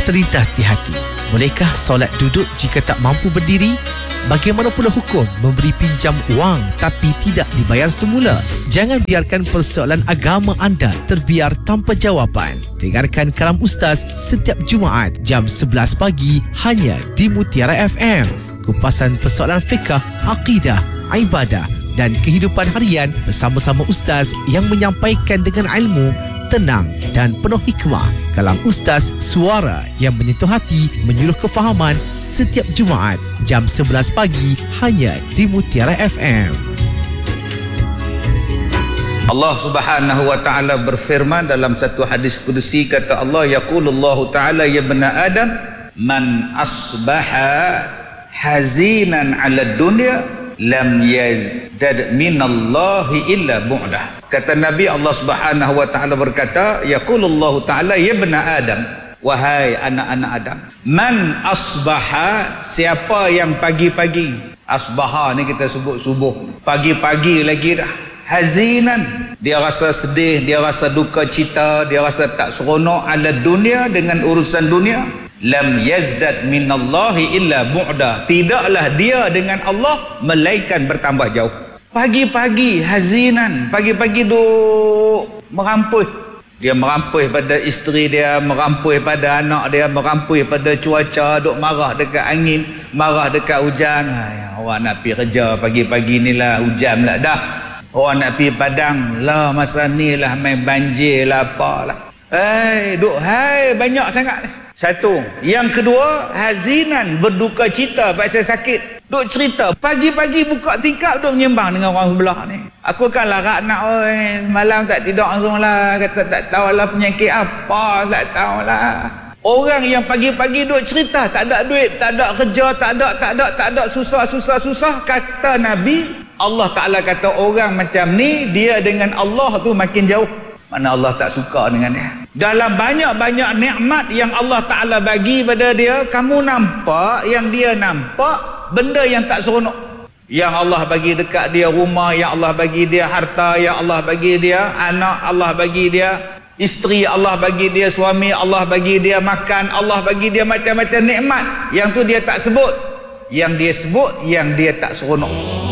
terlintas di hati. Bolehkah solat duduk jika tak mampu berdiri? Bagaimana pula hukum memberi pinjam wang tapi tidak dibayar semula? Jangan biarkan persoalan agama anda terbiar tanpa jawapan. Dengarkan Kalam Ustaz setiap Jumaat jam 11 pagi hanya di Mutiara FM. Kupasan persoalan fiqh, akidah, ibadah dan kehidupan harian bersama-sama Ustaz yang menyampaikan dengan ilmu, tenang dan penuh hikmah. Kalam Ustaz, suara yang menyentuh hati, menyuluh kefahaman, setiap Jumaat jam 11 pagi hanya di Mutiara FM. Allah Subhanahu wa taala berfirman dalam satu hadis qudsi, kata Allah, yaqulullahu taala ya bani Adam man asbaha hazinan 'ala dunya lam yazdad minallahi illa bu'dah. Kata Nabi, Allah Subhanahu wa taala berkata, yaqulullahu taala ya bani Adam, wahai anak-anak Adam, man asbaha, siapa yang pagi-pagi, asbaha ni kita sebut subuh, pagi-pagi lagi dah, hazinan, dia rasa sedih, dia rasa duka cita, dia rasa tak seronok ala dunia, dengan urusan dunia, lam yazdad minallahi illa bu'da, tidaklah dia dengan Allah melainkan bertambah jauh. Pagi-pagi hazinan, pagi-pagi duk merampui. Dia merampui pada isteri dia, merampui pada anak dia, merampui pada cuaca, duk marah dekat angin, marah dekat hujan. Orang nak pergi kerja pagi-pagi ni lah hujan lah dah. Orang nak pergi padang lah masa ni lah main banjir lah apalah. Duk banyak sangat. Satu. Yang kedua, hazinan, berduka cita pasal sakit. Duk cerita, pagi-pagi buka tingkap duk menyembang dengan orang sebelah ni. Aku kan larat nak, malam tak tidur langsung lah, kata tak tahulah penyakit apa, tak tahulah. Orang yang pagi-pagi duk cerita, tak ada duit, tak ada kerja, tak ada, susah, kata Nabi, Allah Ta'ala kata orang macam ni, dia dengan Allah tu makin jauh. Mana Allah tak suka dengan dia. Dalam banyak-banyak nikmat yang Allah Ta'ala bagi pada dia, kamu nampak, yang dia nampak, benda yang tak seronok. Yang Allah bagi dekat dia rumah, yang Allah bagi dia harta, yang Allah bagi dia anak, Allah bagi dia isteri, Allah bagi dia suami, Allah bagi dia makan, Allah bagi dia macam-macam nikmat. Yang tu dia tak sebut. Yang dia sebut, yang dia tak seronok.